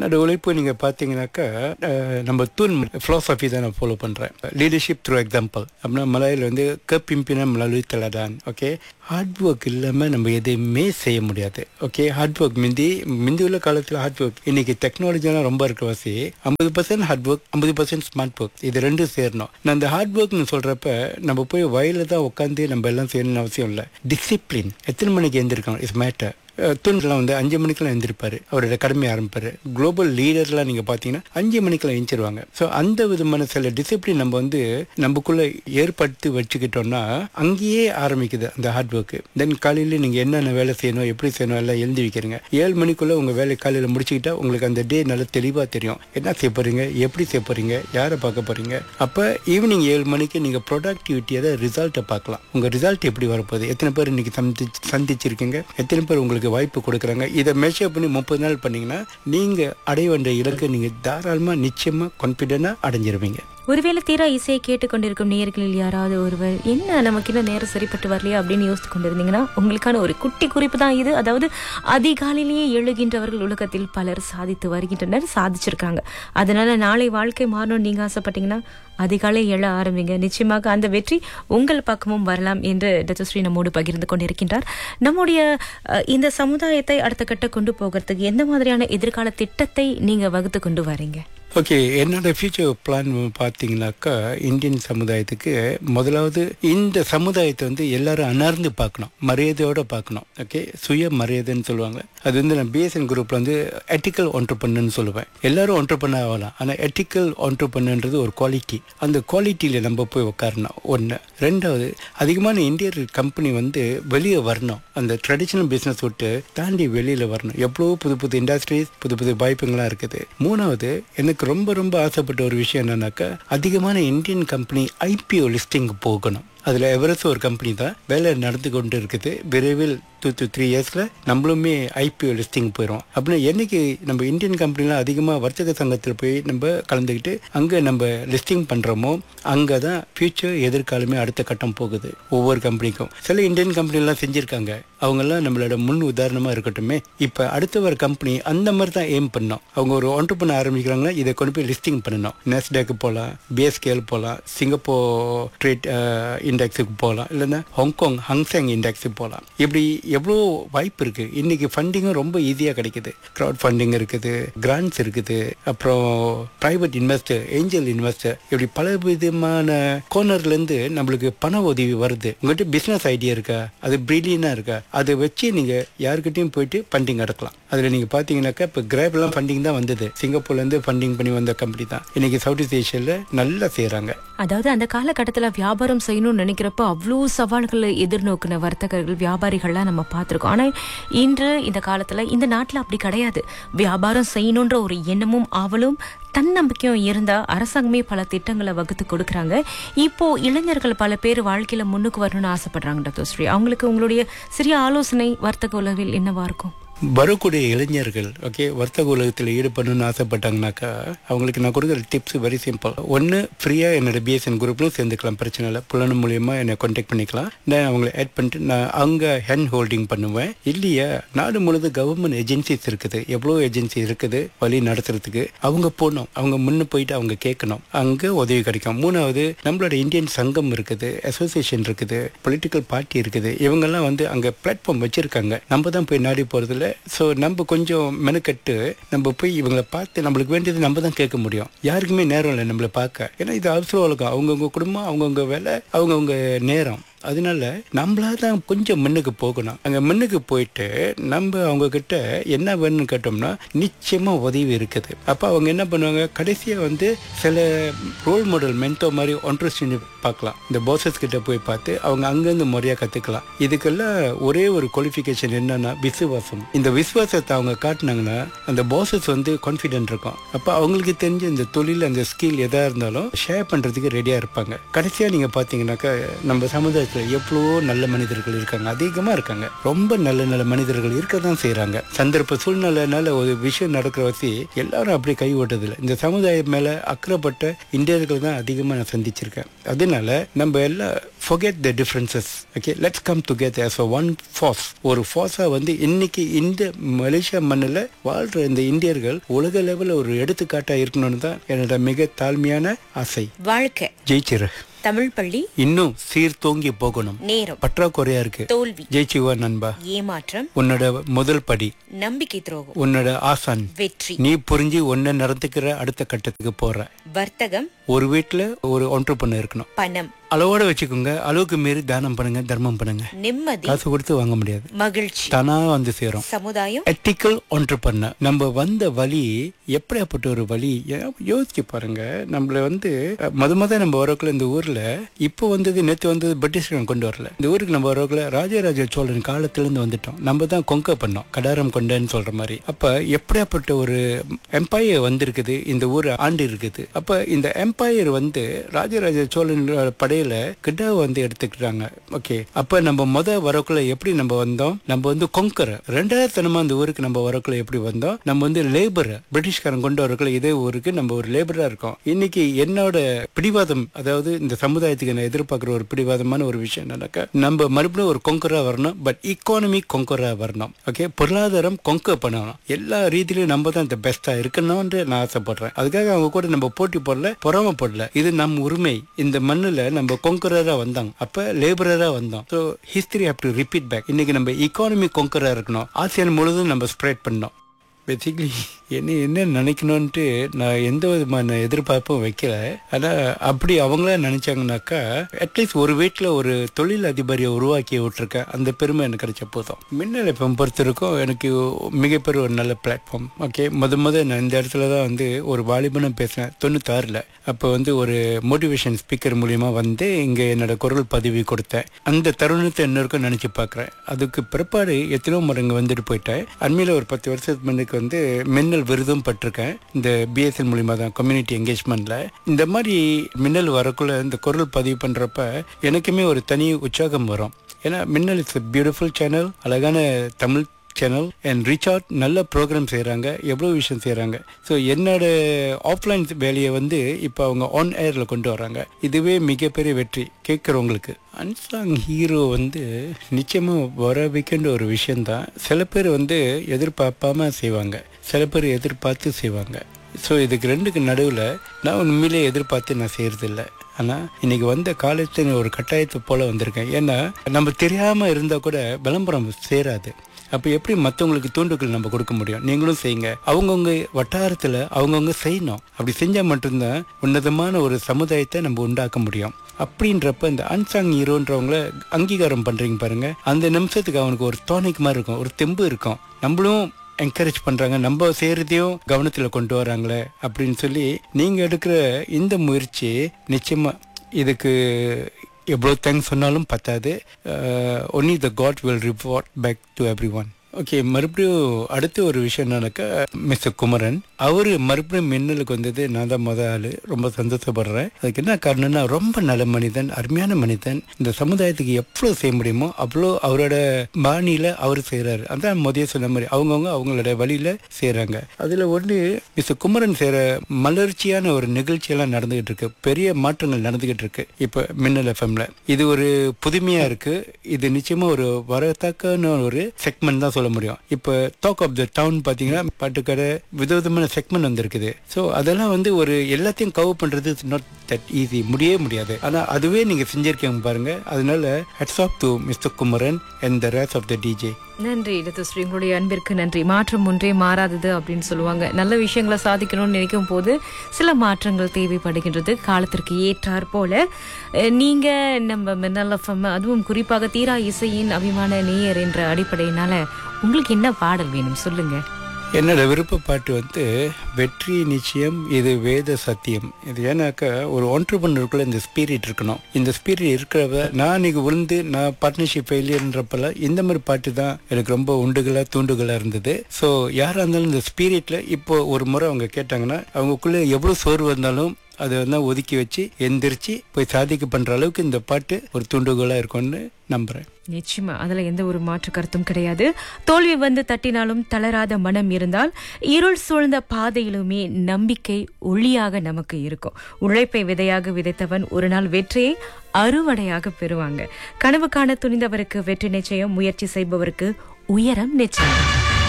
என்னோட உழைப்பு நீங்க பாத்தீங்கன்னாக்கா நம்ம தூண் பிலாசபி தான் நான் ஃபாலோ பண்றேன். லீடர்ஷிப் த்ரூ எக்ஸாம்பிள் அப்படின்னா மலையில வந்து கப்பிம்பினம் melalui teladan. Okay, hard work இல்லாம நம்ம எதையுமே செய்ய முடியாது. ஓகே, ஹார்ட் ஒர்க் முந்தி உள்ள காலத்துல ஹார்ட் ஒர்க், இன்னைக்கு டெக்னாலஜிலாம் ரொம்ப இருக்கவாசி 50% ஹார்ட் ஒர்க் 50% ஸ்மார்ட் ஒர்க், இது ரெண்டும் சேரணும். நான் அந்த ஹார்ட் ஒர்க்னு சொல்றப்ப நம்ம போய் வயல தான் உட்காந்து நம்ம எல்லாம் செய்யணும்னு அவசியம் இல்லை. டிசிப்ளின், எத்தனை மணிக்கு எழுந்திருக்கணும் இஸ் மேட்டர். தூண்லாம் வந்து 5 மணிக்கெல்லாம் எழுந்திருப்பாரு, அவரோட கடமை ஆரம்பிப்பாரு. குளோபல் லீடர்லாம் நீங்க பாத்தீங்கன்னா 5 மணிக்கெல்லாம் எழுந்திருவாங்க. ஸோ அந்த விதமான சில டிசிப்ளின் நம்ம வந்து நமக்குள்ள ஏற்படுத்தி வச்சுக்கிட்டோம்னா அங்கேயே ஆரம்பிக்குது அந்த ஹார்ட் ஒர்க். தென் காலையில நீங்க என்னென்ன வேலை செய்யணும், எப்படி செய்யணும் எல்லாம் எழுதி வைக்கிறீங்க. 7 மணிக்குள்ள உங்க வேலை காலையில முடிச்சுக்கிட்டா உங்களுக்கு அந்த டே நல்லா தெளிவா தெரியும். என்ன செய்ய போறீங்க, எப்படி செய்ய போறீங்க, யாரை பார்க்க போறீங்க. அப்ப ஈவினிங் 7 மணிக்கு நீங்க ப்ரொடக்டிவிட்டியை ரிசல்ட்டை பார்க்கலாம். உங்க ரிசல்ட் எப்படி வரப்போகுது, எத்தனை பேர் இன்னைக்கு சந்திச்சிருக்கீங்க, எத்தனை பேர் உங்களுக்கு வாய்ப்பு கொடுக்குறாங்க. இதை மெஷர் பண்ணி 30 நாள் பண்ணீங்கன்னா நீங்க அடைய வேண்டிய இலக்கை நீங்க தாராளமா நிச்சயமா கான்பிடென்டா அடைஞ்சிருவீங்க. ஒருவேளை தீரா இசையை கேட்டுக்கொண்டிருக்கும் நேயர்களில் யாராவது ஒருவர் என்ன நமக்கு இன்னும் நேரம் சரிப்பட்டு வரலையா அப்படின்னு யோசித்து கொண்டிருந்தீங்கன்னா உங்களுக்கான ஒரு குட்டி குறிப்பு தான் இது. அதாவது அதிகாலையிலேயே எழுகின்றவர்கள் உலகத்தில் பலர் சாதித்து வருகின்றனர், சாதிச்சிருக்காங்க. அதனால நாளை வாழ்க்கை மாறணும்னு நீங்க ஆசைப்பட்டீங்கன்னா அதிகாலை எழ ஆரம்பிங்க. நிச்சயமாக அந்த வெற்றி உங்கள் பக்கமும் வரலாம் என்று டத்தோஸ்ரீ நம்மோடு பகிர்ந்து கொண்டிருக்கின்றார். நம்முடைய இந்த சமுதாயத்தை அடுத்த கட்ட கொண்டு போகிறதுக்கு எந்த மாதிரியான எதிர்கால திட்டத்தை நீங்க வகுத்து கொண்டு வரீங்க? ஓகே, என்னோட ஃபியூச்சர் பிளான் பார்த்தீங்கன்னாக்கா இந்தியன் சமுதாயத்துக்கு முதலாவது இந்த சமுதாயத்தை வந்து எல்லாரும் அணர்ந்து பார்க்கணும், மரியாதையோட பார்க்கணும். ஓகே, சுய மரியாதைன்னு சொல்லுவாங்க. அது வந்து நான் பிஎஸ்என் குரூப்ல வந்து எத்திக்கல் ஒன்டர்பிரனர்னு சொல்லுவேன். எல்லாரும் ஒன்டர்பிரனர் ஆகலாம், ஆனால் எத்திக்கல் ஒன்டர்பிரனர்ன்றது ஒரு குவாலிட்டி. அந்த குவாலிட்டியில நம்ம போய் உட்காரணும். ஒன்று. ரெண்டாவது, அதிகமான இந்தியன் கம்பெனி வந்து வெளியே வரணும், அந்த ட்ரெடிஷ்னல் பிஸ்னஸ் விட்டு தாண்டி வெளியில வரணும். எவ்வளோ புது புது இண்டஸ்ட்ரீஸ், புது புது வாய்ப்புகள்லாம் இருக்குது. மூணாவது, எனக்கு ரொம்ப ரொம்ப ஆசைப்பட்ட ஒரு விஷயம் என்னன்னாக்கா அதிகமான இந்தியன் கம்பெனி ஐபிஓ லிஸ்டிங் போகணும். அதுல எவரெஸ்ட் ஒரு கம்பெனி தான் வேலை நடந்து கொண்டு இருக்குது. விரைவில் 2 to 3 இயர்ஸ்ல நம்மளுமே ஐபிஓ லிஸ்டிங் போயிடும். அப்படின்னா என்னைக்கு நம்ம இந்தியன் கம்பெனிலாம் அதிகமா வர்த்தக சங்கத்தில் போய் நம்ம கலந்துக்கிட்டு அங்க நம்ம லிஸ்டிங் பண்றோமோ அங்கதான் ஃபியூச்சர் எதிர்காலமே அடுத்த கட்டம் போகுது. ஒவ்வொரு கம்பெனிக்கும் சில இந்தியன் கம்பெனிலாம் செஞ்சிருக்காங்க, அவங்க எல்லாம் நம்மளோட முன் உதாரணமா இருக்கட்டுமே. இப்ப அடுத்த ஒரு கம்பெனி அந்த மாதிரி தான் எய்ம் பண்ணோம். அவங்க ஒரு ஒன்டர்பிரனர் ஆரம்பிக்கிறாங்கன்னா இதை கொண்டு போய் லிஸ்டிங் பண்ணணும். நாஸ்டாக் போகலாம், பிஎஸ்கேஎல் போகலாம், சிங்கப்பூர் ட்ரேட் இண்டெக்ஸுக்கு போகலாம், இல்லைன்னா ஹாங்காங் ஹங்செங் இண்டெக்ஸுக்கு போகலாம். இப்படி எவ்வளோ வாய்ப்பு இருக்கு. இன்னைக்கு ஃபண்டிங்கும் ரொம்ப ஈஸியாக கிடைக்குது. க்ரௌட் ஃபண்டிங் இருக்குது, கிராண்ட்ஸ் இருக்குது, அப்புறம் பிரைவேட் இன்வெஸ்டர், ஏஞ்சல் இன்வெஸ்டர், இப்படி பல விதமான கோர்னர்ல இருந்து நம்மளுக்கு பண உதவி வருது. உங்கள்கிட்ட பிசினஸ் ஐடியா இருக்கா, அது பிரில்லியனா இருக்கா, அதை வச்சு நீங்க யாருக்கிட்டையும் போயிட்டு ஃபண்டிங் அடக்கலாம். அதுல நீங்க பாத்தீங்கன்னாக்கா இப்ப கிராப் எல்லாம் ஃபண்டிங் தான் வந்தது. சிங்கப்பூர்ல இருந்து ஃபண்டிங் பண்ணி வந்த கம்பெனி தான் இன்னைக்கு சவுத் ஈஸ்ட் ஏஷியால நல்லா செய்யறாங்க. அதாவது அந்த காலகட்டத்துல வியாபாரம் செய்யணும்னு நினைக்கிறப்ப அவ்வளோ சவால்களை எதிர்நோக்கின வர்த்தகர்கள், வியாபாரிகள்லாம் நம்ம பார்த்திருக்கோம். ஆனா இன்று இந்த காலத்துல இந்த நாட்டுல அப்படி கிடையாது. வியாபாரம் செய்யணும்ன்ற ஒரு எண்ணமும் ஆவலும் தன்னம்பிக்கையும் இருந்தா அரசாங்கமே பல திட்டங்களை வகுத்து கொடுக்கறாங்க. இப்போ இளைஞர்கள் பல பேர் வாழ்க்கையில முன்னுக்கு வரணும்னு ஆசைப்படுறாங்க. டத்தோஸ்ரீ, அவங்களுக்கு உங்களுடைய சிறிய ஆலோசனை வர்த்தக உலகில் என்னவா இருக்கும்? வரக்கூடிய இளைஞர்கள் ஓகே வர்த்தக உலகத்தில் ஈடுபடணும்னு ஆசைப்பட்டாங்கனாக்கா அவங்களுக்கு நான் கொடுக்குற டிப்ஸ் வெரி சிம்பிள். ஒன்று, ஃப்ரீயாக என்னோட பிஎஸ்என் குரூப்லையும் சேர்ந்துக்கலாம், பிரச்சனை இல்லை. புலன் மூலியமா என்னை கான்டாக்ட் பண்ணிக்கலாம். நான் அவங்களை ஆட் பண்ணிட்டு நான் அங்கே ஹேண்ட் ஹோல்டிங் பண்ணுவேன். இல்லையா, நாடு முழுது கவர்மெண்ட் ஏஜென்சிஸ் இருக்குது, எவ்வளோ ஏஜென்சி இருக்குது வழி நடத்துறதுக்கு. அவங்க போகணும், அவங்க முன்ன போயிட்டு அவங்க கேட்கணும், அங்கே உதவி கிடைக்கும். மூணாவது, நம்மளோட இந்தியன் சங்கம் இருக்குது, அசோசியேஷன் இருக்குது, பொலிட்டிக்கல் பார்ட்டி இருக்குது. இவங்கெல்லாம் வந்து அங்கே பிளாட்ஃபார்ம் வச்சிருக்காங்க. நம்ம தான் போய் நாடி போகிறதில்ல. ஸோ நம்ம கொஞ்சம் மெனக்கட்டு நம்ம போய் இவங்களை பார்த்து நம்மளுக்கு வேண்டியது நம்ம தான் கேட்க முடியும். யாருக்குமே நேரம் இல்லை நம்மளை பார்க்க. ஏன்னா இது அவசர உலகம், அவங்கவுங்க குடும்பம், அவங்கவுங்க வேலை, அவங்கவுங்க நேரம். அதனால நம்மளா தான் கொஞ்சம் முன்னுக்கு போகணும். அங்கே முன்னுக்கு போயிட்டு நம்ம அவங்க கிட்ட என்ன வேணும்னு கேட்டோம்னா நிச்சயமா உதவி இருக்குது. அப்போ அவங்க என்ன பண்ணுவாங்க, கடைசியாக வந்து சில ரோல் மாடல் மென்டோ மாதிரி ஒன்ட்ரஸ்ட் பார்க்கலாம். இந்த பாசஸ் கிட்ட போய் பார்த்து அவங்க அங்கேருந்து முறையாக கற்றுக்கலாம். இதுக்கெல்லாம் ஒரே ஒரு குவாலிஃபிகேஷன் என்னன்னா விசுவாசம். இந்த விசுவாசத்தை அவங்க காட்டினாங்கன்னா அந்த பாசஸ் வந்து கான்ஃபிடென்ட் இருக்கும். அப்போ அவங்களுக்கு தெரிஞ்ச இந்த தொழில், அந்த ஸ்கில் எதாக இருந்தாலும் ஷேர் பண்ணுறதுக்கு ரெடியாக இருப்பாங்க. கடைசியாக நீங்கள் பார்த்தீங்கன்னாக்கா நம்ம சமுதாய உலகத்தில் எவ்வளவோ நல்ல மனிதர்கள் இருக்காங்க, அதிகமாக இருக்காங்க. ரொம்ப நல்ல நல்ல மனிதர்கள் இருக்க தான் செய்கிறாங்க. சந்தர்ப்ப சூழ்நிலைனால ஒரு விஷயம் நடக்கிற வச்சு எல்லாரும் அப்படி கை ஓட்டதில்லை. இந்த சமுதாயம் மேலே அக்கறைப்பட்ட இந்தியர்கள் தான் அதிகமாக நான் சந்திச்சிருக்கேன். அதனால நம்ம எல்லாம் forget the differences. Okay, let's come together as a one force. ஒரு ஃபோர்ஸா வந்து இன்னைக்கு இந்த மலேசியா மண்ணில் வாழ்ற இந்த இந்தியர்கள் உலக லெவலில் ஒரு எடுத்துக்காட்டா இருக்கணும்னு தான் என்னோட மிக தாழ்மையான ஆசை. வாழ்க்கை ஜெயிச்சிரு. தமிழ் பள்ளி இன்னும் சீர்தோங்கி போகணும். நேரம் பற்றாக்குறையா இருக்கு. தோல்வி ஜெயிச்சுவா நண்பா. ஏமாற்றம் உன்னோட முதல் படி. நம்பிக்கை துரோகம் உன்னோட ஆசான் வெற்றி. நீ புரிஞ்சு ஒன்ன நடந்துக்கிற அடுத்த கட்டத்துக்கு போற. வர்த்தகம் ஒரு வீட்டுல ஒரு ஒன்றுபண்ண இருக்கணும். பணம் அளவோட வச்சுக்கோங்க. அளவுக்கு மீறி தானம் பண்ணுங்க, தர்மம் பண்ணுங்க. நிம்மதி காசு கொடுத்து வாங்க முடியாது. மகிழ்ச்சி தானா வந்து சேரும். சமுதாயம் எத்திக்கல் ஒன்றுபண்ண. நம்ம வந்த வழி எப்படியாப்பட்ட ஒரு வழி யோசிச்சு பாருங்க. நம்மள வந்து முத நம்ம வரக்குள்ள இந்த ஊர்ல இப்போ வந்தது நேற்று வந்தது பிரிட்டிஷ்காரன் கொண்டு வரல. இந்த ஊருக்கு நம்ம வரக்குள்ள ராஜராஜ சோழன் காலத்துல இருந்து வந்துட்டோம். நம்ம தான் கொங்க பண்ணோம், கடாரம் கொண்டேன்னு சொல்ற மாதிரி. அப்ப எப்படியாப்பட்ட ஒரு எம்பையர் வந்திருக்குது, இந்த ஊர் ஆண்டு இருக்குது. அப்ப இந்த எம்பையர் வந்து ராஜராஜ சோழன் படையில கிட்ட வந்து எடுத்துக்கிட்டாங்க. ஓகே, அப்ப நம்ம வரக்குள்ள எப்படி நம்ம வந்தோம்? நம்ம வந்து கொங்கர ரெண்டாயிரத்தி அந்த ஊருக்கு நம்ம வரக்குள்ள எப்படி வந்தோம்? நம்ம வந்து லேபர் பிரிட்டிஷ்காரன் கொண்டு வரக்குள்ள இதே ஊருக்கு நம்ம ஒரு லேபரா இருக்கோம். இன்னைக்கு என்னோட பிடிவாதம், அதாவது இந்த சமுதாயத்துக்கு நான் எதிர்பார்க்கிற ஒரு பிடிவாதமான ஒரு விஷயம் என்னன்னாக்கா, நம்ம மறுபடியும் ஒரு கொங்கரா வரணும், பட் இக்கானமி கொங்கரா வரணும். ஓகே, பொருளாதாரம் கொங்க பண்ணணும். எல்லா ரீதியிலும் நம்ம தான் இந்த பெஸ்டா இருக்கணும்னு நான் ஆசைப்படுறேன். அதுக்காக அவங்க கூட நம்ம போட்டி போடல, பொறாம போடல. இது நம்ம உரிமை. இந்த மண்ணுல நம்ம கொங்கரா வந்தாங்க, அப்ப லேபரரா வந்தோம். So history have to repeat back. இன்னைக்கு நம்ம இக்கானமி கொங்கரா இருக்கணும். ஆசியான் முழுவதும் நம்ம ஸ்ப்ரெட் பண்ணோம். பேசிக்லி என்ன நினைக்கணும்ட்டு நான் எந்த விதமான எதிர்பார்ப்பும் வைக்கல. ஆனால் அப்படி அவங்களா நினைச்சாங்கனாக்கா, அட்லீஸ்ட் ஒரு வீட்டில் ஒரு தொழில் அதிபரியை உருவாக்கி விட்டுருக்கேன். அந்த பெருமை எனக்கு கிடைச்ச போதும். மின்னல் எஃப்எம் பொறுத்திருக்கும் எனக்கு மிகப்பெரிய ஒரு நல்ல பிளாட்ஃபார்ம். ஓகே, நான் இந்த இடத்துல தான் வந்து ஒரு வாலிபனும் பேசினேன் 96. அப்போ வந்து ஒரு மோட்டிவேஷன் ஸ்பீக்கர் மூலியமா வந்து இங்கே என்னோட குரல் பதிவு கொடுத்தேன். அந்த தருணத்தை இன்னொருக்கும் நினைச்சு பார்க்குறேன். அதுக்கு பிற்பாடு எத்தனையோ முறை இங்கே வந்துட்டு போயிட்டேன். அண்மையில் ஒரு 10 வருஷத்துக்கு முன்னுக்கு வந்து மின்னல் விருதும் பட்டிருக்கேன். இந்த பிஎஸ்எல் மூலியமா தான், கம்யூனிட்டி என்கேஜ்மெண்ட்ல. இந்த மாதிரி மின்னல் வரக்குள்ள இந்த குரல் பதிவு பண்றப்ப எனக்குமே ஒரு தனி உற்சாகம் வரும். ஏன்னா மின்னல் இட்ஸ் பியூட்டிஃபுல் சேனல், அழகான தமிழ் சேனல். அண்ட் ரிச்சார்ட் நல்ல ப்ரோக்ராம் செய்கிறாங்க, எவ்வளோ விஷயம் செய்கிறாங்க. ஸோ என்னோட ஆஃப்லைன் வேலையை வந்து இப்போ அவங்க ஆன் ஏரில் கொண்டு வராங்க. இதுவே மிகப்பெரிய வெற்றி கேட்குறவங்களுக்கு. அன்சாங் ஹீரோ வந்து நிச்சயமாக வர வைக்கின்ற ஒரு விஷயந்தான். சில பேர் வந்து எதிர்பார்ப்பாம செய்வாங்க, சில பேர் எதிர்பார்த்து செய்வாங்க. ஸோ இதுக்கு ரெண்டுக்கு நடுவில் நான் உண்மையிலே எதிர்பார்த்து நான் செய்கிறதில்ல. ஆனால் இன்னைக்கு வந்த காலத்தில் ஒரு கட்டாயத்தை போல வந்திருக்கேன். ஏன்னா நம்ம தெரியாமல் இருந்தால் கூட விளம்பரம் சேராது. அப்போ எப்படி மற்றவங்களுக்கு தூண்டுகள் நம்ம கொடுக்க முடியும்? நீங்களும் செய்யுங்க. அவங்கவுங்க வட்டாரத்தில் அவங்கவுங்க செய்யணும். அப்படி செஞ்சால் மட்டும்தான் உன்னதமான ஒரு சமுதாயத்தை நம்ம உண்டாக்க முடியும். அப்படின்றப்ப இந்த அன்சாங் ஹீரோன்றவங்கள அங்கீகாரம் பண்ணுறீங்க பாருங்க, அந்த நிமிஷத்துக்கு அவனுக்கு ஒரு தோணைக்கு மாதிரி இருக்கும், ஒரு தெம்பு இருக்கும். நம்மளும் என்கரேஜ் பண்ணுறாங்க, நம்ம செய்கிறதையும் கவனத்தில் கொண்டு வராங்களே அப்படின்னு சொல்லி நீங்கள் எடுக்கிற இந்த முயற்சி நிச்சயமாக இதுக்கு எவ்வளோ தேங்க்ஸ் சொன்னாலும் பத்தாது. Only the God will reward back to every one. Okay, மறுபடியும் அடுத்த ஒரு விஷயம் என்னன்னாக்கா, மிஸ்டர் குமரன் அவர் மறுபடியும் மின்னலுக்கு வந்தது நான் தான் ஆள். ரொம்ப சந்தோஷப்படுறேன். அதுக்கு என்ன காரணம்னா, ரொம்ப நல்ல மனிதன், அருமையான மனிதன். இந்த சமுதாயத்துக்கு எவ்வளோ செய்ய முடியுமோ அவ்வளோ அவரோட பாணியில் அவர் செய்கிறாரு. அதான் முதல்ல சொன்ன மாதிரி அவங்கவுங்க அவங்களோட வழியில் செய்கிறாங்க. அதில் ஒன்று மிஸ்டர் குமரன் செய்கிற மலர்ச்சியான ஒரு நிகழ்ச்சியெல்லாம் நடந்துகிட்டு இருக்கு. பெரிய மாற்றங்கள் நடந்துகிட்டு இருக்கு இப்போ மின்னல் எஃப்எம்ல. இது ஒரு புதுமையாக இருக்கு. இது நிச்சயமாக ஒரு வரத்தக்கான ஒரு செக்மெண்ட் தான் சொல்ல முடியும். இப்போ டாக் ஆஃப் த டவுன் பார்த்தீங்கன்னா பாட்டுக்கடை விதவிதமான செக்மெண்ட் வந்திருக்குது. ஸோ அதெல்லாம் வந்து ஒரு எல்லாத்தையும் கவர் பண்றது இட்ஸ் நாட் தட் ஈஸி, முடியவே முடியாது. ஆனால் அதுவே நீங்க செஞ்சிருக்கீங்க பாருங்க. அதனால hats off to mister Kumaran and the rest of the DJ. நன்றி ஸ்ரீ, உங்களுடைய அன்பிற்கு நன்றி. மாற்றம் ஒன்றே மாறாதது அப்படின்னு சொல்லுவாங்க. நல்ல விஷயங்களை சாதிக்கணும்னு நினைக்கும் போது சில மாற்றங்கள் தேவைப்படுகின்றது, காலத்திற்கு ஏற்றார் போல. நீங்க நம்ம மின்னல் எஃப்எம், அதுவும் குறிப்பாக தீரா இசையின் அபிமான நேயர் என்ற அடிப்படையினால உங்களுக்கு என்ன பாடல் வேணும் சொல்லுங்க. என்னோட விருப்ப பாட்டு வந்து வெற்றி நிச்சயம், இது வேத சத்தியம். இது ஏன்னாக்கா ஒரு ஒன்றுபண்ணுக்குள்ள இந்த ஸ்பிரிட் இருக்கணும். இந்த ஸ்பிரிட் இருக்கிறவ நான் இன்னைக்கு விழுந்து நான் பார்ட்னர்ஷிப் ஃபெயிலியர்ன்றப்பல இந்த மாதிரி பாட்டு தான் எனக்கு ரொம்ப உண்டுகளா தூண்டுகளா இருந்தது. ஸோ யாராக இருந்தாலும் இந்த ஸ்பிரிட்ல இப்போ ஒரு முறை அவங்க கேட்டாங்கன்னா அவங்களுக்குள்ள எவ்வளோ சோர்வு வந்தாலும் அதை வந்து ஒதுக்கி வச்சு எந்திரிச்சு போய் சாதிக்க பண்ற அளவுக்கு இந்த பாட்டு ஒரு துண்டுகோலா இருக்கும்னு நம்புறேன். நிச்சயமா அதுல எந்த ஒரு மாற்று கருத்தும் கிடையாது. தோல்வி வந்து தட்டினாலும் தளராத மனம் இருந்தால் இருள் சூழ்ந்த பாதையிலுமே நம்பிக்கை ஒளியாக நமக்கு இருக்கும். உழைப்பை விதையாக விதைத்தவன் ஒரு நாள் வெற்றியை அறுவடையாக பெறுவாங்க. கனவு காண துணிந்தவருக்கு வெற்றி நிச்சயம், முயற்சி செய்பவருக்கு உயரம் நிச்சயம்.